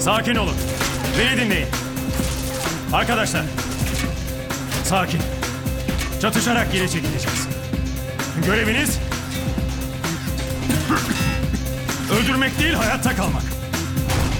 Sakin olun. Beni dinleyin. Arkadaşlar. Sakin. Çatışarak geri çekileceğiz. Göreviniz öldürmek değil, hayatta kalmak.